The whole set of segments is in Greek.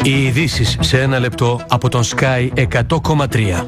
Οι ειδήσεις σε ένα λεπτό από τον Sky 100,3.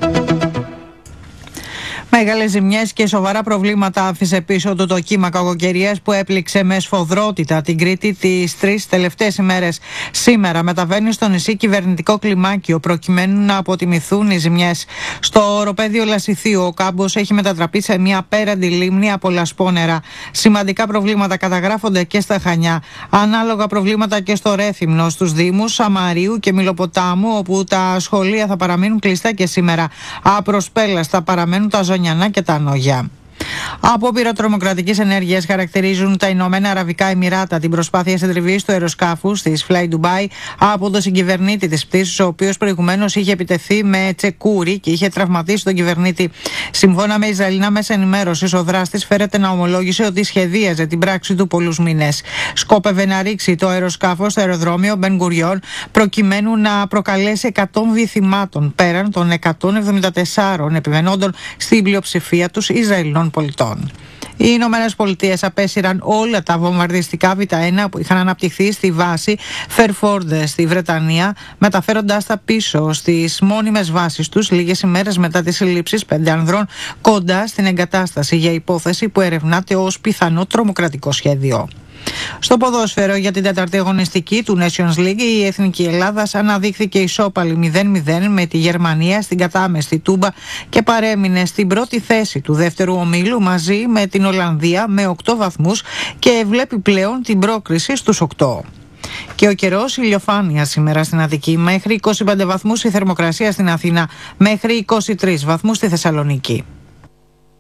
Μεγάλες ζημιές και σοβαρά προβλήματα άφησε πίσω του το κύμα κακοκαιρίας που έπληξε με σφοδρότητα την Κρήτη τις 3 τελευταίες ημέρες. Σήμερα μεταβαίνει στο νησί κυβερνητικό κλιμάκιο προκειμένου να αποτιμηθούν οι ζημιές. Στο οροπέδιο Λασιθίου ο κάμπος έχει μετατραπεί σε μια απέραντη λίμνη από λασπόνερα. Σημαντικά προβλήματα καταγράφονται και στα Χανιά. Ανάλογα προβλήματα και στο Ρέθυμνο, στους δήμους Σαμαρίου και Μιλοποτάμου, όπου τα σχολεία θα παραμείνουν κλειστά και σήμερα. Απροσπέλαστα παραμένουν τα Ζωνιανά και τα Νόγια. Απόπειρα τρομοκρατικής ενέργειας χαρακτηρίζουν τα Ηνωμένα Αραβικά Εμιράτα την προσπάθεια συντριβής του αεροσκάφους της Fly Dubai από τον συγκυβερνήτη της πτήσης, ο οποίος προηγουμένως είχε επιτεθεί με τσεκούρι και είχε τραυματίσει τον κυβερνήτη. Σύμφωνα με Ισραηλινά μέσα ενημέρωσης, ο δράστης φέρεται να ομολόγησε ότι σχεδίαζε την πράξη του πολλούς μήνες. Σκόπευε να ρίξει το αεροσκάφος στο αεροδρόμιο Μπεν Γκουριόν προκειμένου να προκαλέσει 100 θυμάτων πέραν των 174 επιβαινόντων στην πλειοψηφία τους Ισραηλινών πολιτών. Οι Ηνωμένες Πολιτείες απέσυραν όλα τα βομβαρδιστικά Β1 που είχαν αναπτυχθεί στη βάση Fairford στη Βρετανία, μεταφέροντάς τα πίσω στις μόνιμες βάσεις τους λίγες ημέρες μετά τις συλλήψεις 5 ανδρών κοντά στην εγκατάσταση για υπόθεση που ερευνάται ως πιθανό τρομοκρατικό σχέδιο. Στο ποδόσφαιρο για την τέταρτη αγωνιστική του Nations League, η Εθνική Ελλάδας αναδείχθηκε ισόπαλη 0-0 με τη Γερμανία στην κατάμεστη Τούμπα και παρέμεινε στην πρώτη θέση του δεύτερου ομίλου μαζί με την Ολλανδία με 8 βαθμούς και βλέπει πλέον την πρόκριση στους 8. Και ο καιρός, ηλιοφάνεια σήμερα στην Αττική, μέχρι 25 βαθμούς η θερμοκρασία στην Αθήνα, μέχρι 23 βαθμούς στη Θεσσαλονίκη.